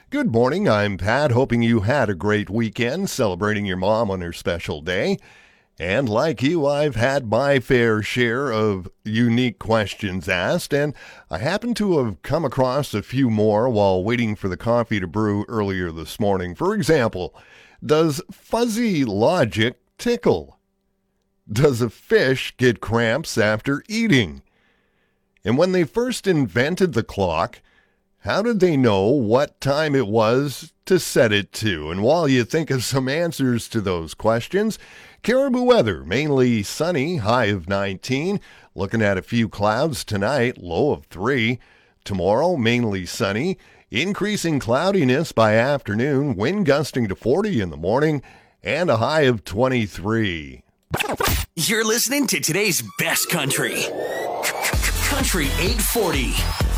Good morning, I'm Pat, hoping you had a great weekend celebrating your mom on her special day. And like you, I've had my fair share of unique questions asked, and I happen to have come across a few more while waiting for the coffee to brew earlier this morning. For example, does fuzzy logic tickle? Does a fish get cramps after eating? And when they first invented the clock, how did they know what time it was to set it to? And while you think of some answers to those questions, Caribou weather, mainly sunny, high of 19. Looking at a few clouds tonight, low of 3. Tomorrow, mainly sunny. Increasing cloudiness by afternoon, wind gusting to 40 in the morning, and a high of 23. You're listening to today's best country. Country 840.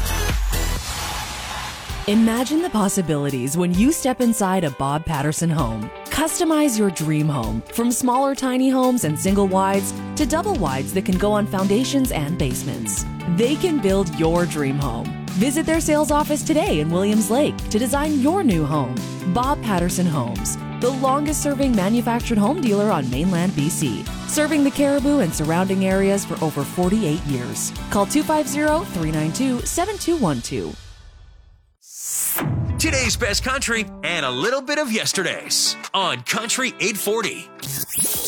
Imagine the possibilities when you step inside a Bob Patterson home. Customize your dream home from smaller tiny homes and single wides to double wides that can go on foundations and basements. They can build your dream home. Visit their sales office today in Williams Lake to design your new home. Bob Patterson Homes, the longest serving manufactured home dealer on mainland BC, serving the Caribou and surrounding areas for over 48 years. Call 250-392-7212. Today's best country and a little bit of yesterday's on Country 840.